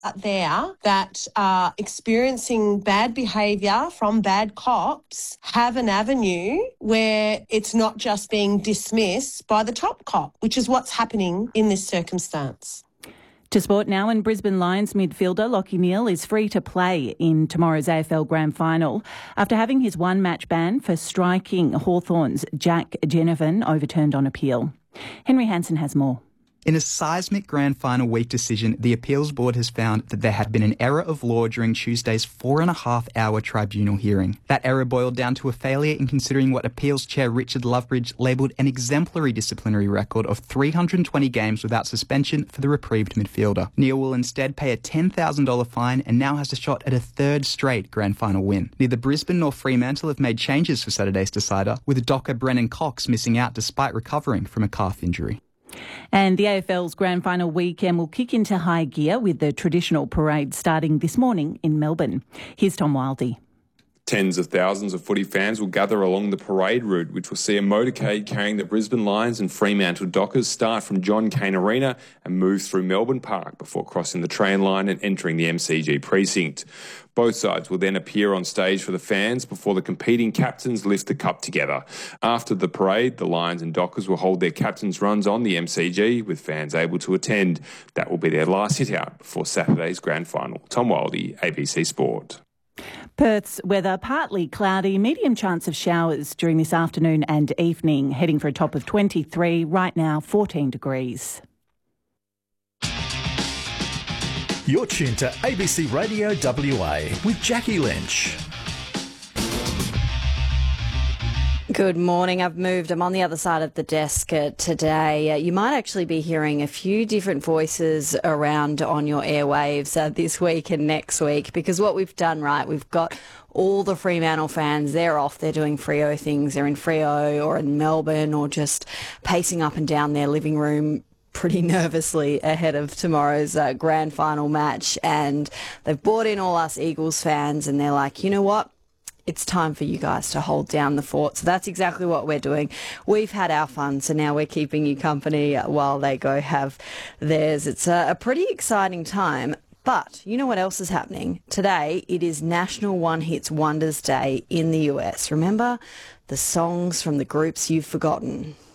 there that are experiencing bad behaviour from bad cops have an avenue where it's not just being dismissed by the top cop, which is what's happening in this circumstance. To sport now, and Brisbane Lions midfielder Lachie Neale is free to play in tomorrow's AFL Grand Final after having his one-match ban for striking Hawthorn's Jack Ginnivan overturned on appeal. Henry Hansen has more. In a seismic Grand Final week decision, the Appeals Board has found that there had been an error of law during Tuesday's 4.5-hour tribunal hearing. That error boiled down to a failure in considering what Appeals Chair Richard Lovebridge labelled an exemplary disciplinary record of 320 games without suspension for the reprieved midfielder. Neale will instead pay a $10,000 fine and now has a shot at a third straight Grand Final win. Neither Brisbane nor Fremantle have made changes for Saturday's decider, with docker Brennan Cox missing out despite recovering from a calf injury. And the AFL's Grand Final weekend will kick into high gear with the traditional parade starting this morning in Melbourne. Here's Tom Wildey. Tens of thousands of footy fans will gather along the parade route, which will see a motorcade carrying the Brisbane Lions and Fremantle Dockers start from John Cain Arena and move through Melbourne Park before crossing the train line and entering the MCG precinct. Both sides will then appear on stage for the fans before the competing captains lift the cup together. After the parade, the Lions and Dockers will hold their captains' runs on the MCG, with fans able to attend. That will be their last hit-out before Saturday's Grand Final. Tom Wildey, ABC Sport. Perth's weather partly cloudy, medium chance of showers during this afternoon and evening, heading for a top of 23, right now 14 degrees. You're tuned to ABC Radio WA with Jackie Lynch. Good morning. I'm on the other side of the desk today. You might actually be hearing a few different voices around on your airwaves this week and next week, because what we've done, right, we've got all the Fremantle fans, they're off, they're doing Freo things, they're in Freo or in Melbourne or just pacing up and down their living room pretty nervously ahead of tomorrow's Grand Final match. And they've brought in all us Eagles fans and they're like, you know what? It's time for you guys to hold down the fort. So that's exactly what we're doing. We've had our fun, so now we're keeping you company while they go have theirs. It's a pretty exciting time. But you know what else is happening? Today, it is National One Hits Wonders Day in the US. Remember the songs from the groups you've forgotten?